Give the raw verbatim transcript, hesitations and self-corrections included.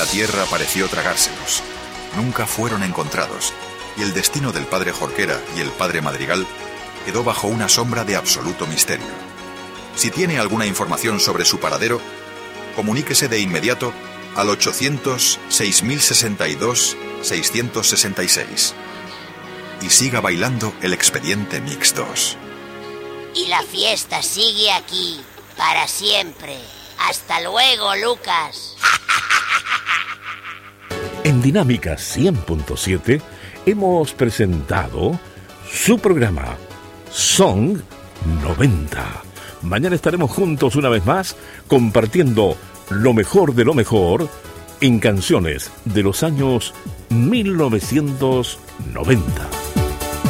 tierra pareció tragárselos. Nunca fueron encontrados, y el destino del padre Jorquera y el padre Madrigal quedó bajo una sombra de absoluto misterio. Si tiene alguna información sobre su paradero, comuníquese de inmediato al ochocientos seis mil sesenta y dos seiscientos sesenta y seis y siga bailando el Expediente Mix dos. Y la fiesta sigue aquí, para siempre. Hasta luego, Lucas. En Dinámica cien punto siete hemos presentado su programa Song noventa. Mañana estaremos juntos una vez más compartiendo lo mejor de lo mejor en canciones de los años mil novecientos noventa.